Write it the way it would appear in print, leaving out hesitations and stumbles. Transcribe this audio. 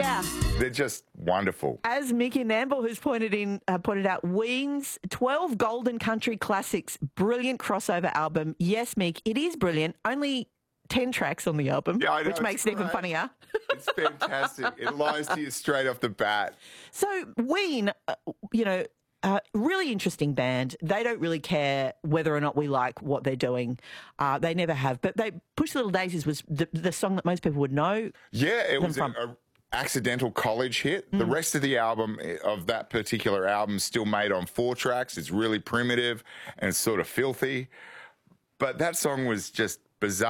Yeah. They're just wonderful. As Mickey Namble, who's pointed out, Ween's 12 Golden Country Classics, brilliant crossover album. Yes, Mick, it is brilliant. Only 10 tracks on the album, Yeah, I know, which makes it even funnier. It's fantastic. It lies to you straight off the bat. So Ween, really interesting band. They don't really care whether or not we like what they're doing. They never have. But Push Little Daisies was the song that most people would know. Yeah, it was a accidental college hit. The rest of the album, of that particular album, still made on 4 tracks. It's really primitive and sort of filthy. But that song was just bizarre.